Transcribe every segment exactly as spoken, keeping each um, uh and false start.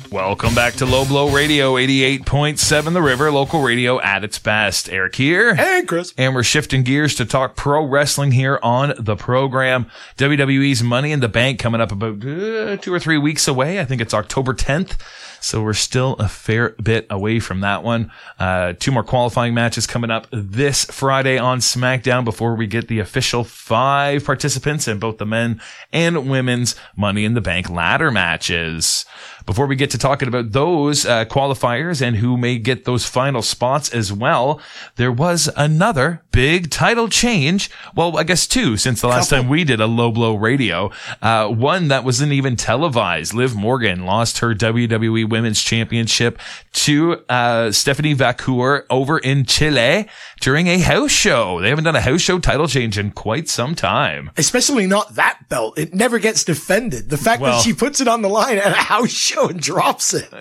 Welcome back to Low Blow Radio, eighty-eight point seven The River, local radio at its best. Eric here. Hey, Chris. And we're shifting gears to talk pro wrestling here on the program. W W E's Money in the Bank coming up about uh, two or three weeks away. I think it's October tenth. So we're still a fair bit away from that one. Uh, two more qualifying matches coming up this Friday on SmackDown before we get the official five participants in both the men and women's Money in the Bank ladder matches. Before we get to talking about those uh, qualifiers and who may get those final spots as well, there was another big title change. Well, I guess two since the last Couple. time we did a Low Blow Radio. Uh, one that wasn't even televised. Liv Morgan lost her W W E Women's Championship to uh, Stephanie Vacour over in Chile during a house show. They haven't done a house show title change in quite some time. Especially not that belt. It never gets defended. The fact well, that she puts it on the line at a house show and drops it.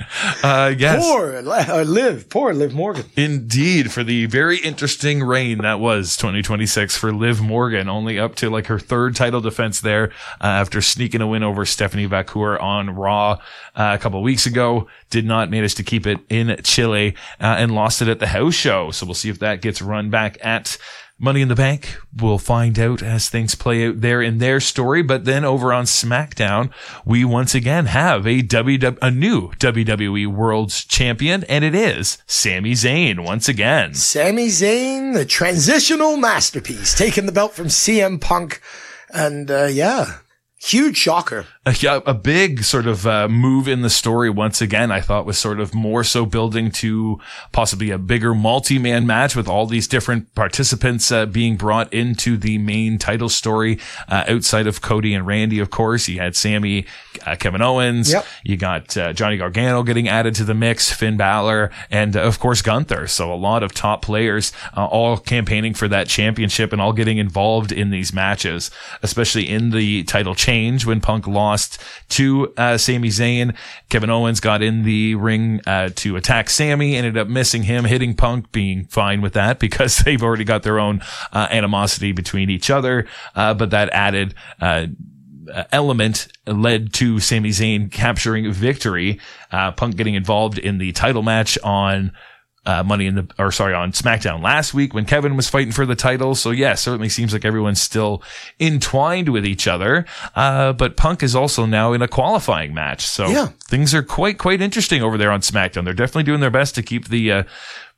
Uh, yes. Poor uh, Liv. Poor Liv Morgan. Indeed, for the very interesting reign that was twenty twenty-six for Liv Morgan, only up to like her third title defense there uh, after sneaking a win over Stephanie Vacour on Raw uh, a couple of weeks ago. Did not manage to keep it in Chile uh, and lost it at the house show. So we'll see if that gets run back at Money in the Bank. We'll find out as things play out there in their story. But then over on SmackDown, we once again have a W W E, a new W W E World Champion, and it is Sami Zayn once again. Sami Zayn, the transitional masterpiece, taking the belt from C M Punk, and uh, yeah, huge shocker. A, a big sort of uh, move in the story once again, I thought was sort of more so building to possibly a bigger multi-man match with all these different participants uh, being brought into the main title story uh, outside of Cody and Randy, of course. You had Sammy, uh, Kevin Owens. Yep. You got uh, Johnny Gargano getting added to the mix, Finn Balor, and uh, of course Gunther. So a lot of top players uh, all campaigning for that championship and all getting involved in these matches, especially in the title change when Punk lost to uh, Sami Zayn. Kevin Owens got in the ring uh, to attack Sami, ended up missing him, hitting Punk, being fine with that because they've already got their own uh, animosity between each other. Uh, but that added uh, element led to Sami Zayn capturing victory. Uh, Punk getting involved in the title match on Uh, money in the, or sorry, on SmackDown last week when Kevin was fighting for the title. So yeah, certainly seems like everyone's still entwined with each other. Uh, but Punk is also now in a qualifying match. So yeah. Things are quite, quite interesting over there on SmackDown. They're definitely doing their best to keep the, uh,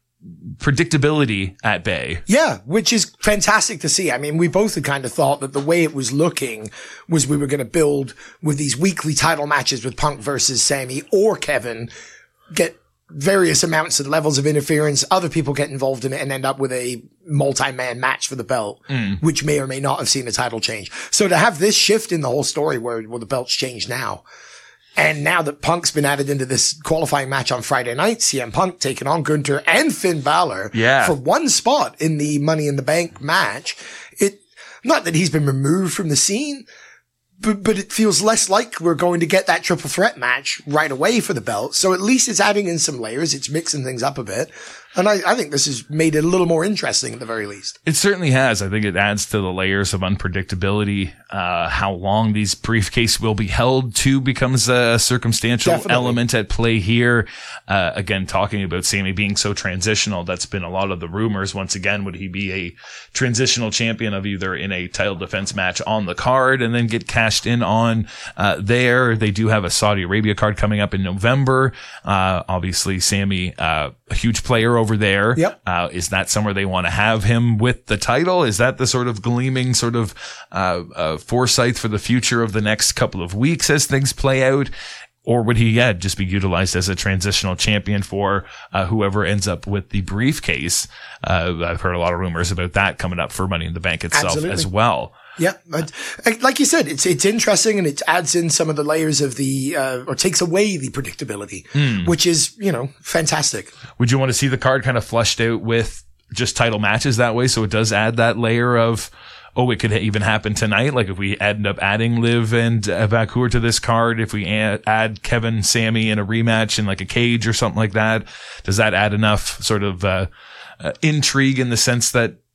predictability at bay. Yeah, which is fantastic to see. I mean, we both had kind of thought that the way it was looking was we were going to build with these weekly title matches with Punk versus Sami or Kevin, get various amounts and levels of interference, other people get involved in it and end up with a multi-man match for the belt, mm. which may or may not have seen a title change. So to have this shift in the whole story where, well, the belt's changed now, and now that Punk's been added into this qualifying match on Friday night, C M Punk taking on Gunther and Finn Balor yeah. for one spot in the Money in the Bank match, it, not that he's been removed from the scene, But, but it feels less like we're going to get that triple threat match right away for the belt. So at least it's adding in some layers. It's mixing things up a bit. And I, I think this has made it a little more interesting at the very least. It certainly has. I think it adds to the layers of unpredictability. Uh, how long these briefcase will be held to becomes a circumstantial Definitely. element at play here. Uh, again, talking about Sami being so transitional, that's been a lot of the rumors. Once again, would he be a transitional champion of either in a title defense match on the card and then get cashed in on, uh, there? They do have a Saudi Arabia card coming up in November. Uh, obviously Sami, uh, a huge player over there. Yep. Uh, is that somewhere they want to have him with the title? Is that the sort of gleaming sort of, uh, uh, foresight for the future of the next couple of weeks as things play out? Or would he, yeah, just be utilized as a transitional champion for uh, whoever ends up with the briefcase? Uh, I've heard a lot of rumors about that coming up for Money in the Bank itself Absolutely. as well. Yeah, but like you said, it's it's interesting and it adds in some of the layers of the, uh, or takes away the predictability, mm. which is, you know, fantastic. Would you want to see the card kind of fleshed out with just title matches that way? So it does add that layer of, oh, it could even happen tonight. Like if we end up adding Liv and uh, Vacour to this card, if we add, add Kevin, Sami in a rematch in like a cage or something like that, does that add enough sort of uh, uh, intrigue in the sense that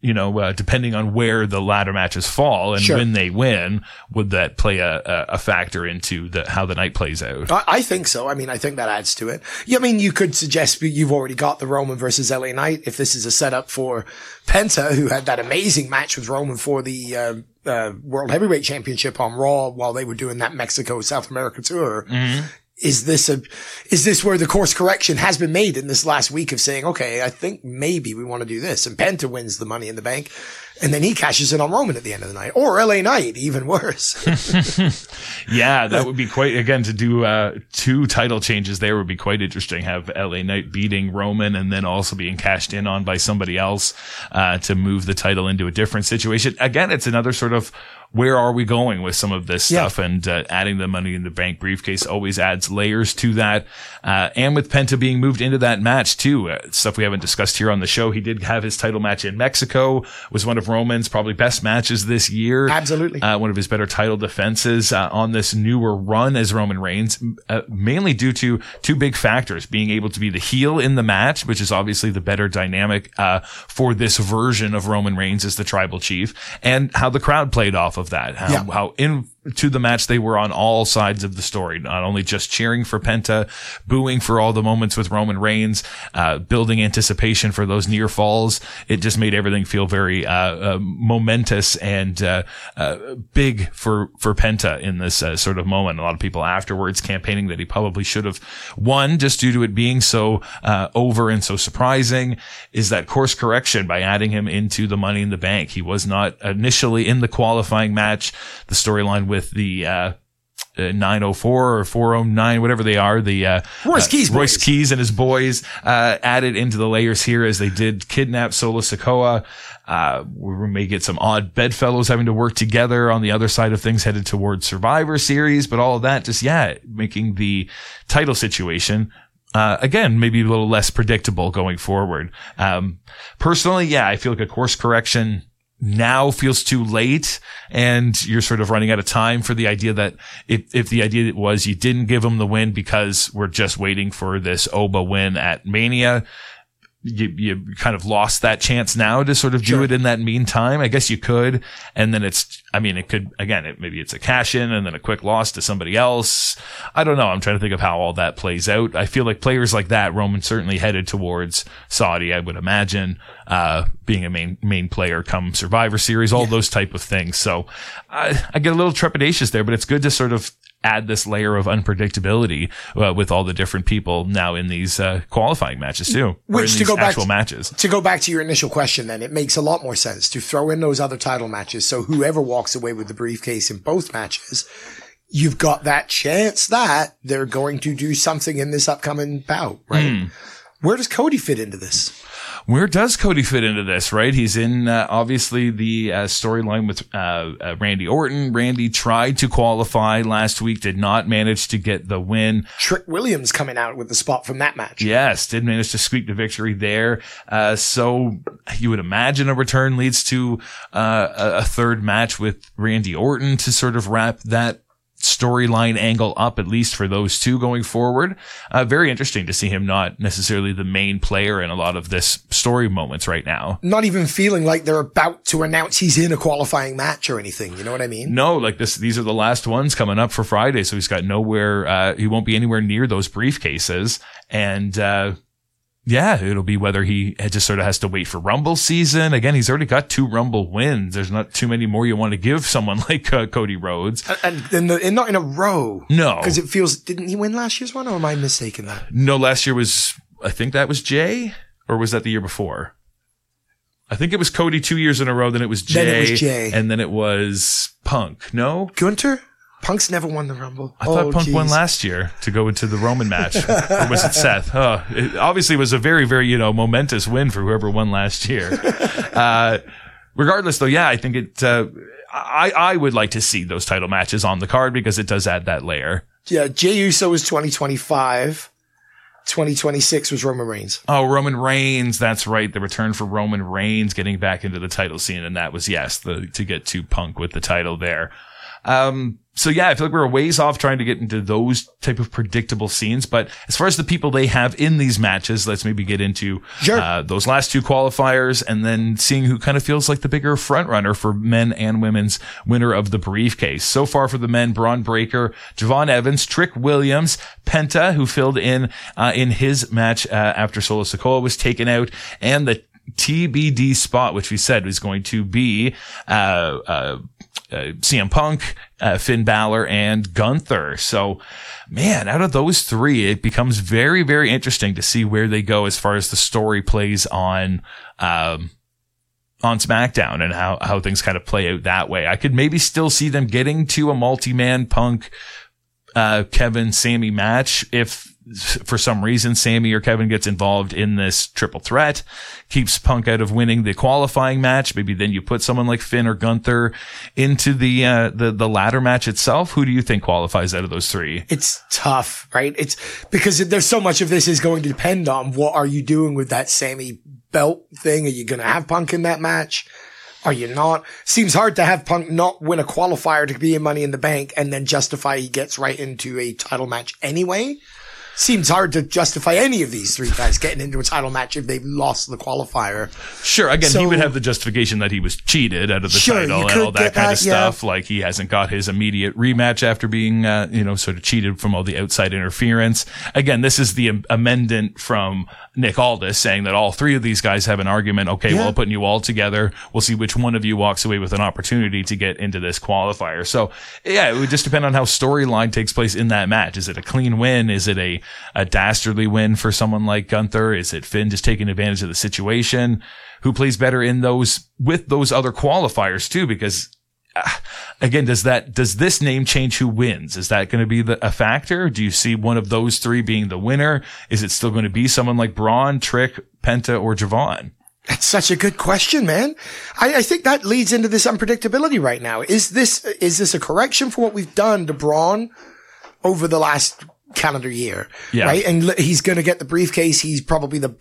you know, uh, depending on where the ladder matches fall and Sure. when they win, would that play a, a, a factor into the how the night plays out? I, I think so. I mean, I think that adds to it. Yeah, I mean, you could suggest you've already got the Roman versus L A Knight. If this is a setup for Penta, who had that amazing match with Roman for the uh, uh, World Heavyweight Championship on Raw while they were doing that Mexico South America tour. Mm-hmm. Is this a, is this where the course correction has been made in this last week of saying, okay, I think maybe we want to do this, and Penta wins the Money in the Bank, and then he cashes in on Roman at the end of the night, or L A Knight, even worse. Yeah, that would be quite, again, to do, uh, two title changes there would be quite interesting. Have L A Knight beating Roman and then also being cashed in on by somebody else, uh, to move the title into a different situation. Again, it's another sort of, where are we going with some of this stuff? Yeah. And uh, adding the Money in the Bank briefcase always adds layers to that. Uh, and with Penta being moved into that match too, uh, stuff we haven't discussed here on the show. He did have his title match in Mexico, was one of Roman's probably best matches this year. Absolutely. Uh, one of his better title defenses uh, on this newer run as Roman Reigns, uh, mainly due to two big factors: being able to be the heel in the match, which is obviously the better dynamic uh, for this version of Roman Reigns as the tribal chief, and how the crowd played off of that, how, yeah. how in to the match they were on all sides of the story, not only just cheering for Penta, booing for all the moments with Roman Reigns, uh, building anticipation for those near falls. It just made everything feel very, uh, uh momentous and, uh, uh, big for, for Penta in this, uh, sort of moment. A lot of people afterwards campaigning that he probably should have won just due to it being so, uh, over and so surprising. Is that course correction by adding him into the Money in the Bank? He was not initially in the qualifying match. The storyline with the, uh, Uh, nine oh four or four oh nine, whatever they are, the uh, Royce Keys, uh, Royce Keys and his boys uh, added into the layers here as they did kidnap Solo Sikoa. Uh, we may get some odd bedfellows having to work together on the other side of things, headed towards Survivor Series, but all of that just yeah, making the title situation. Uh, again, maybe a little less predictable going forward. Um, personally, yeah, I feel like a course correction now feels too late, and you're sort of running out of time for the idea that if, if the idea was you didn't give him the win because we're just waiting for this Oba win at Mania, you, you kind of lost that chance now to sort of do sure. it in that meantime. I guess you could. And then it's, I mean, it could, again, it, maybe it's a cash in and then a quick loss to somebody else. I don't know. I'm trying to think of how all that plays out. I feel like players like that, Roman certainly headed towards Saudi, I would imagine, uh, being a main, main player come Survivor Series, all yeah. those type of things. So I, I get a little trepidatious there, but it's good to sort of add this layer of unpredictability uh, with all the different people now in these uh, qualifying matches too, which to go back to, matches. to go back to your initial question, then it makes a lot more sense to throw in those other title matches. So whoever walks away with the briefcase in both matches, you've got that chance that they're going to do something in this upcoming bout, right? Mm. Where does Cody fit into this? Where does Cody fit into this, right? He's in, uh, obviously, the uh, storyline with uh, uh, Randy Orton. Randy tried to qualify last week, did not manage to get the win. Trick Williams coming out with the spot from that match. Yes, did manage to squeak the victory there. Uh, so you would imagine a return leads to uh, a, a third match with Randy Orton to sort of wrap that storyline angle up, at least for those two going forward. Uh, very interesting to see him not necessarily the main player in a lot of this story moments right now. Not even feeling like they're about to announce he's in a qualifying match or anything. You know what I mean? No, like this, these are the last ones coming up for Friday. So he's got nowhere, uh, he won't be anywhere near those briefcases. And, uh, yeah, it'll be whether he just sort of has to wait for Rumble season. Again, he's already got two Rumble wins. There's not too many more you want to give someone like uh, Cody Rhodes. And, and, the, and not in a row. No. Because it feels, didn't he win last year's one, or am I mistaken that? No, last year was, I think that was Jay, or was that the year before? I think it was Cody two years in a row, then it was Jay. Then it was Jay. And then it was Punk. No? Gunther? Punk's never won the Rumble. I thought oh, Punk geez. won last year to go into the Roman match. Or was it Seth? Oh, it obviously was a very, very, you know, momentous win for whoever won last year. Uh, regardless though, yeah, I think it, uh, I, I would like to see those title matches on the card because it does add that layer. Yeah, Jey Uso was twenty twenty-five. twenty twenty-six was Roman Reigns. Oh, Roman Reigns. That's right. The return for Roman Reigns getting back into the title scene. And that was, yes, the, to get to Punk with the title there. Um, so yeah, I feel like we're a ways off trying to get into those type of predictable scenes. But as far as the people they have in these matches, let's maybe get into sure. uh, those last two qualifiers and then seeing who kind of feels like the bigger front runner for men and women's winner of the briefcase. So far for the men, Braun Breaker, Javon Evans, Trick Williams, Penta, who filled in uh, in his match uh, after Solo Sikoa was taken out, and the T B D spot, which we said was going to be uh, uh, uh C M Punk, uh, Finn Balor, and Gunther. So, man, out of those three, it becomes very, very interesting to see where they go as far as the story plays on um, on SmackDown and how how things kind of play out that way. I could maybe still see them getting to a multi-man Punk, uh, Kevin, Sammy match if, for some reason, Sammy or Kevin gets involved in this triple threat, keeps Punk out of winning the qualifying match. Maybe then you put someone like Finn or Gunther into the, uh, the, the ladder match itself. Who do you think qualifies out of those three? It's tough, right? It's because there's so much of this is going to depend on what are you doing with that Sammy belt thing? Are you going to have Punk in that match? Are you not? Seems hard to have Punk not win a qualifier to be in Money in the Bank and then justify he gets right into a title match anyway. Seems hard to justify any of these three guys getting into a title match if they've lost the qualifier. Sure. Again, so, he would have the justification that he was cheated out of the sure, title and all that, that kind of yeah. stuff. Like he hasn't got his immediate rematch after being, uh, you know, sort of cheated from all the outside interference. Again, this is the am- amendment from Nick Aldis saying that all three of these guys have an argument. Okay, yeah. well, putting you all together, we'll see which one of you walks away with an opportunity to get into this qualifier. So yeah, it would just depend on how storyline takes place in that match. Is it a clean win? Is it a, a dastardly win for someone like Gunther? Is it Finn just taking advantage of the situation? Who plays better in those, with those other qualifiers too? Because uh, again, does that, does this name change who wins? Is that going to be the, a factor? Do you see one of those three being the winner? Is it still going to be someone like Braun, Trick, Penta, or Javon? That's such a good question, man. I, I think that leads into this unpredictability right now. Is this, is this a correction for what we've done to Braun over the last calendar year? Yeah. Right. And he's going to get the briefcase. He's probably the,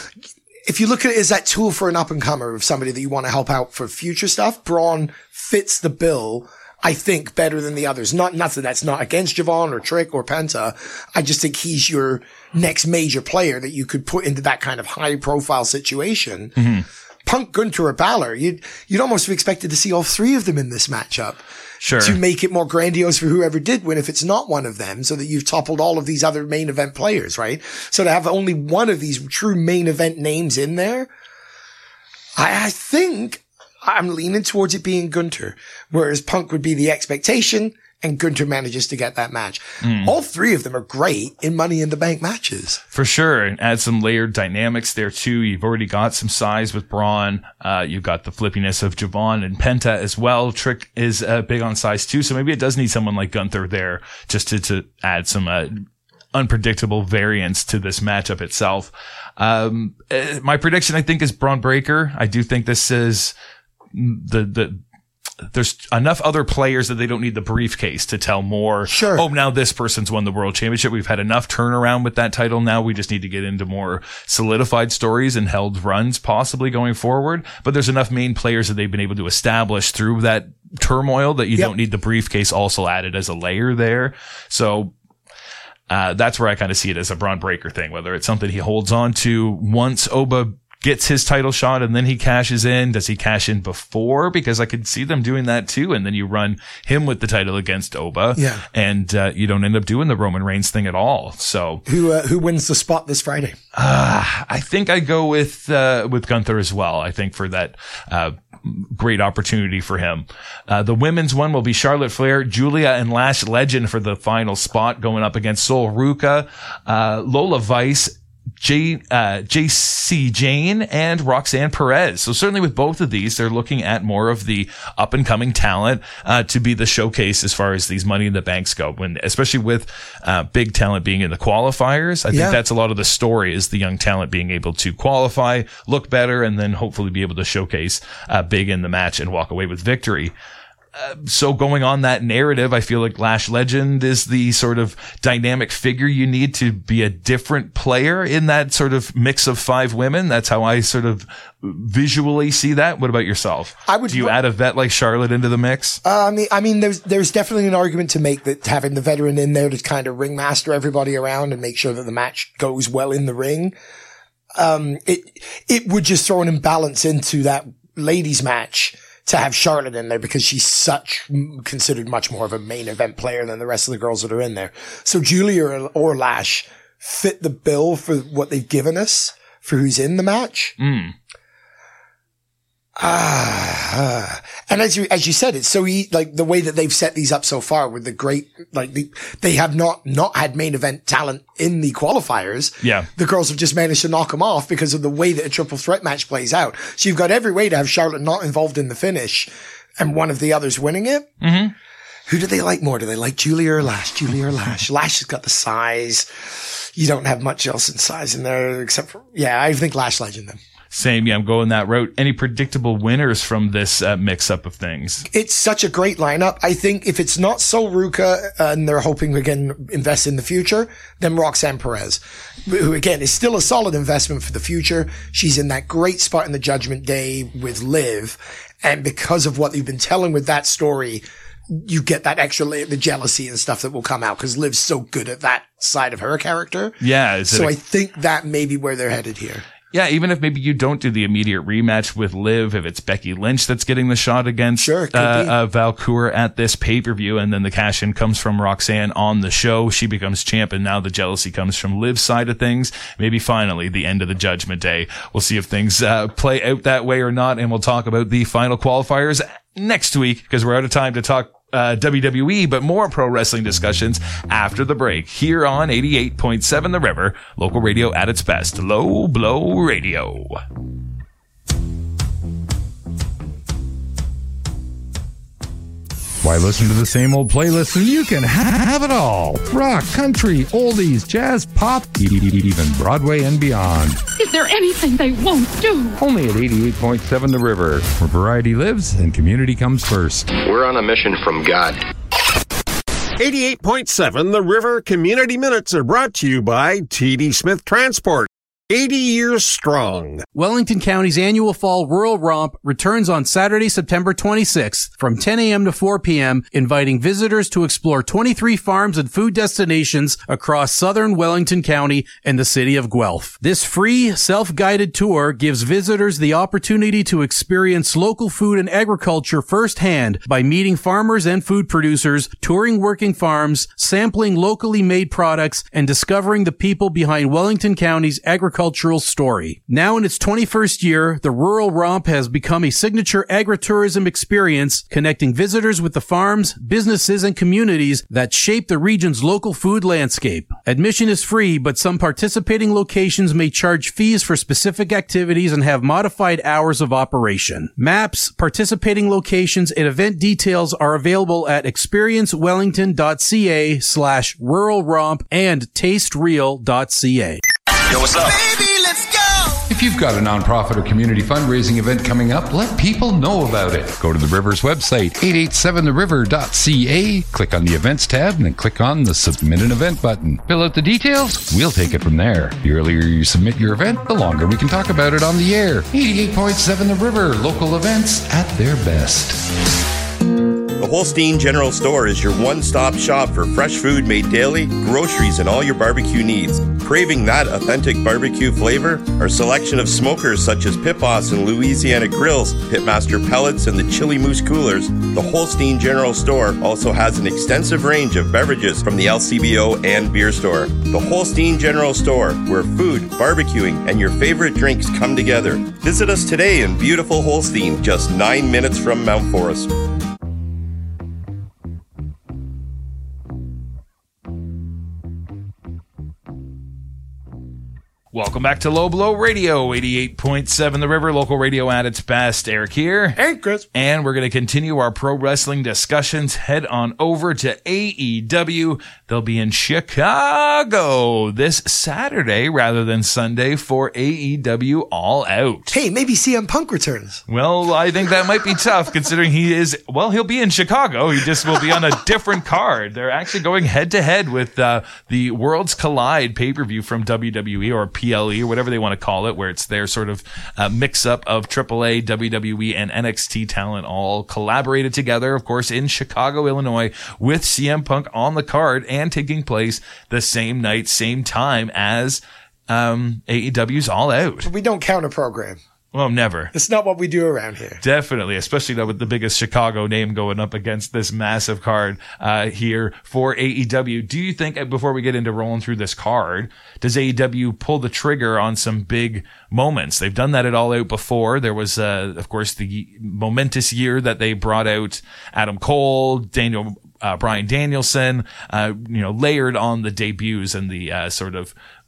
if you look at it as that tool for an up and comer of somebody that you want to help out for future stuff, Braun fits the bill, I think, better than the others. Not, not that that's not against Javon or Trick or Penta. I just think he's your next major player that you could put into that kind of high profile situation. Mm-hmm. Punk, Gunther, or Balor, you'd, you'd almost have expected to see all three of them in this matchup. Sure. To make it more grandiose for whoever did win if it's not one of them, so that you've toppled all of these other main event players, right? So to have only one of these true main event names in there, I, I think I'm leaning towards it being Gunther, whereas Punk would be the expectation and Gunther manages to get that match. Mm. All three of them are great in Money in the Bank matches. For sure. And add some layered dynamics there too. You've already got some size with Braun. Uh, you've got the flippiness of Javon and Penta as well. Trick is uh, big on size too. So maybe it does need someone like Gunther there just to, to add some, uh, unpredictable variance to this matchup itself. Um, uh, my prediction, I think, is Braun Breaker. I do think this is the, the, there's enough other players that they don't need the briefcase to tell more. Sure. Oh, now this person's won the world championship. We've had enough turnaround with that title. Now we just need to get into more solidified stories and held runs possibly going forward. But there's enough main players that they've been able to establish through that turmoil that you yep. don't need the briefcase also added as a layer there. So, uh, that's where I kind of see it as a Braun Breaker thing, whether it's something he holds on to once Oba gets his title shot and then he cashes in. Does he cash in before? Because I could see them doing that too. And then you run him with the title against Oba. Yeah. And, uh, you don't end up doing the Roman Reigns thing at all. So who, uh, who wins the spot this Friday? Uh, I think I go with, uh, with Gunther as well. I think for that, uh, great opportunity for him. Uh, the women's one will be Charlotte Flair, Julia, and Lash Legend for the final spot going up against Sol Ruca, uh, Lola Vice, J, uh, J C Jane and Roxanne Perez. So certainly with both of these, they're looking at more of the up and coming talent, uh, to be the showcase as far as these Money in the Banks go. When, especially with, uh, big talent being in the qualifiers, I yeah. think that's a lot of the story is the young talent being able to qualify, look better, and then hopefully be able to showcase, uh, big in the match and walk away with victory. Uh, so going on that narrative, I feel like Lash Legend is the sort of dynamic figure you need to be a different player in that sort of mix of five women. That's how I sort of visually see that. What about yourself? I would. Do you add a vet like Charlotte into the mix? Uh, I mean, I mean, there's there's definitely an argument to make that having the veteran in there to kind of ringmaster everybody around and make sure that the match goes well in the ring. Um, it it would just throw an imbalance into that ladies match to have Charlotte in there, because she's such considered much more of a main event player than the rest of the girls that are in there. So Julia or, or Lash fit the bill for what they've given us for who's in the match. Mm. Ah, and as you, as you said, it's so e- like the way that they've set these up so far with the great, like the, they have not, not had main event talent in the qualifiers. Yeah. The girls have just managed to knock them off because of the way that a triple threat match plays out. So you've got every way to have Charlotte not involved in the finish and one of the others winning it. Mm-hmm. Who do they like more? Do they like Julia or Lash? Julia or Lash? Lash has got the size. You don't have much else in size in there except for, yeah, I think Lash Legend then. Same, yeah, I'm going that route. Any predictable winners from this uh, mix-up of things? It's such a great lineup. I think if it's not Sol Ruca, uh, and they're hoping we can invest in the future, then Roxanne Perez, who again is still a solid investment for the future. She's in that great spot in the Judgment Day with Liv. And because of what they've been telling with that story, you get that extra layer, the jealousy and stuff that will come out because Liv's so good at that side of her character. Yeah. Is so it a- I think that may be where they're headed here. Yeah, even if maybe you don't do the immediate rematch with Liv, if it's Becky Lynch that's getting the shot against sure, uh, uh, Valcour at this pay-per-view, and then the cash-in comes from Roxanne on the show, she becomes champ, and now the jealousy comes from Liv's side of things. Maybe finally the end of the Judgment Day. We'll see if things uh, play out that way or not, and we'll talk about the final qualifiers next week, because we're out of time to talk Uh, W W E, but more pro wrestling discussions after the break here on eighty-eight point seven The River, local radio at its best, Low Blow Radio. Why listen to the same old playlist when you can ha- have it all? Rock, country, oldies, jazz, pop, even Broadway and beyond. Is there anything they won't do? Only at eighty-eight point seven The River, where variety lives and community comes first. We're on a mission from God. eighty-eight point seven The River Community Minutes are brought to you by T D Smith Transport. eighty years strong. Wellington County's annual Fall Rural Romp returns on Saturday, September twenty-sixth from ten a.m. to four p.m., inviting visitors to explore twenty-three farms and food destinations across southern Wellington County and the city of Guelph. This free, self-guided tour gives visitors the opportunity to experience local food and agriculture firsthand by meeting farmers and food producers, touring working farms, sampling locally made products, and discovering the people behind Wellington County's agriculture Cultural story. Now in its twenty-first year, the Rural Romp has become a signature agritourism experience connecting visitors with the farms, businesses, and communities that shape the region's local food landscape. Admission is free, but some participating locations may charge fees for specific activities and have modified hours of operation. Maps, participating locations, and event details are available at experiencewellington.ca slash rural romp and tastereal.ca. Yo, what's up? Baby, let's go! If you've got a nonprofit or community fundraising event coming up, let people know about it. Go to the River's website, eight eight seven the river dot c a, click on the events tab, and then click on the Submit an Event button. Fill out the details, we'll take it from there. The earlier you submit your event, the longer we can talk about it on the air. eighty-eight point seven The River, local events at their best. The Holstein General Store is your one-stop shop for fresh food made daily, groceries, and all your barbecue needs. Craving that authentic barbecue flavor? Our selection of smokers such as Pit Boss and Louisiana Grills, Pitmaster Pellets, and the Chili Moose Coolers. The Holstein General Store also has an extensive range of beverages from the L C B O and beer store. The Holstein General Store, where food, barbecuing, and your favorite drinks come together. Visit us today in beautiful Holstein, just nine minutes from Mount Forest. Welcome back to Low Blow Radio, eighty-eight point seven The River, local radio at its best. Eric here. And Chris. And we're going to continue our pro wrestling discussions. Head on over to A E W. They'll be in Chicago this Saturday rather than Sunday for A E W All Out. Hey, maybe C M Punk returns. Well, I think that might be tough considering he is, well, he'll be in Chicago. He just will be on a different card. They're actually going head to head with uh, the Worlds Collide pay-per-view from W W E or P L E or whatever they want to call it, where it's their sort of uh, mix-up of triple A, W W E, and N X T talent all collaborated together, of course, in Chicago, Illinois, with C M Punk on the card and taking place the same night, same time as um, A E W's All Out. We don't counter program. Well, never. It's not what we do around here. Definitely, especially though with the biggest Chicago name going up against this massive card uh here for A E W. Do you think, before we get into rolling through this card, does A E W pull the trigger on some big moments? They've done that at All Out before. There was, uh, of course, the momentous year that they brought out Adam Cole, Daniel, uh, Bryan Danielson, uh, you know, layered on the debuts and the uh, sort of